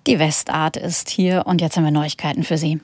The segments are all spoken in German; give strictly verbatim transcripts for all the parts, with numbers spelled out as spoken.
Die Westart ist hier und jetzt haben wir Neuigkeiten für Sie.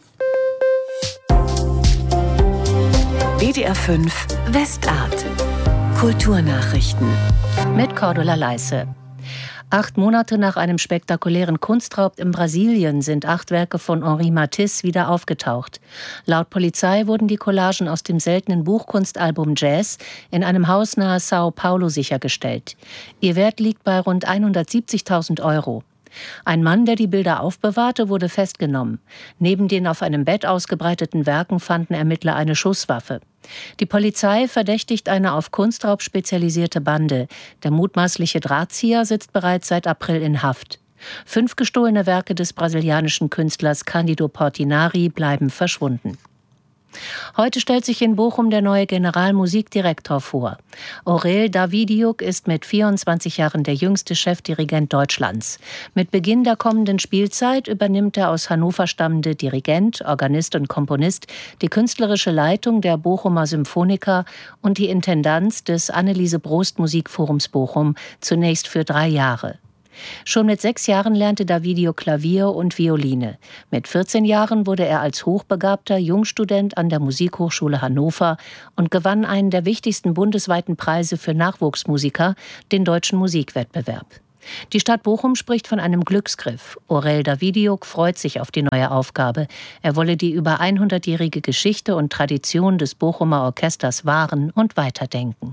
W D R fünf Westart. Kulturnachrichten. Mit Cordula Leisse. Acht Monate nach einem spektakulären Kunstraub in Brasilien sind acht Werke von Henri Matisse wieder aufgetaucht. Laut Polizei wurden die Collagen aus dem seltenen Buchkunstalbum Jazz in einem Haus nahe São Paulo sichergestellt. Ihr Wert liegt bei rund hundertsiebzigtausend Euro. Ein Mann, der die Bilder aufbewahrte, wurde festgenommen. Neben den auf einem Bett ausgebreiteten Werken fanden Ermittler eine Schusswaffe. Die Polizei verdächtigt eine auf Kunstraub spezialisierte Bande. Der mutmaßliche Drahtzieher sitzt bereits seit April in Haft. Fünf gestohlene Werke des brasilianischen Künstlers Cândido Portinari bleiben verschwunden. Heute stellt sich in Bochum der neue Generalmusikdirektor vor. Aurel Davidiuk ist mit vierundzwanzig Jahren der jüngste Chefdirigent Deutschlands. Mit Beginn der kommenden Spielzeit übernimmt der aus Hannover stammende Dirigent, Organist und Komponist die künstlerische Leitung der Bochumer Symphoniker und die Intendanz des Anneliese Brost Musikforums Bochum, zunächst für drei Jahre. Schon mit sechs Jahren lernte Davidiuk Klavier und Violine. Mit vierzehn Jahren wurde er als hochbegabter Jungstudent an der Musikhochschule Hannover und gewann einen der wichtigsten bundesweiten Preise für Nachwuchsmusiker, den Deutschen Musikwettbewerb. Die Stadt Bochum spricht von einem Glücksgriff. Aurel Davidiuk freut sich auf die neue Aufgabe. Er wolle die über hundertjährige Geschichte und Tradition des Bochumer Orchesters wahren und weiterdenken.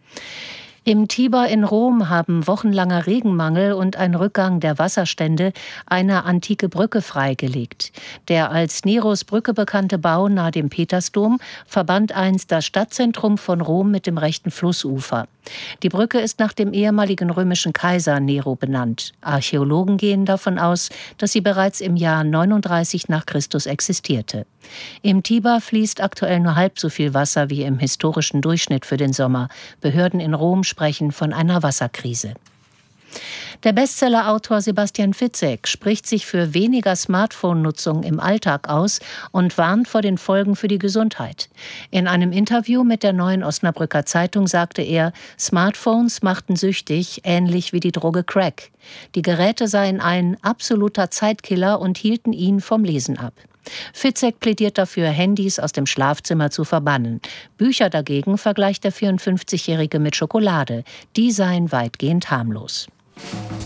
Im Tiber in Rom haben wochenlanger Regenmangel und ein Rückgang der Wasserstände eine antike Brücke freigelegt. Der als Neros Brücke bekannte Bau nahe dem Petersdom verband einst das Stadtzentrum von Rom mit dem rechten Flussufer. Die Brücke ist nach dem ehemaligen römischen Kaiser Nero benannt. Archäologen gehen davon aus, dass sie bereits im Jahr neununddreißig nach Christus existierte. Im Tiber fließt aktuell nur halb so viel Wasser wie im historischen Durchschnitt für den Sommer. Behörden in Rom sprechen von einer Wasserkrise. Der Bestsellerautor Sebastian Fitzek spricht sich für weniger Smartphone-Nutzung im Alltag aus und warnt vor den Folgen für die Gesundheit. In einem Interview mit der Neuen Osnabrücker Zeitung sagte er, Smartphones machten süchtig, ähnlich wie die Droge Crack. Die Geräte seien ein absoluter Zeitkiller und hielten ihn vom Lesen ab. Fitzek plädiert dafür, Handys aus dem Schlafzimmer zu verbannen. Bücher dagegen vergleicht der vierundfünfzigjährige mit Schokolade. Die seien weitgehend harmlos.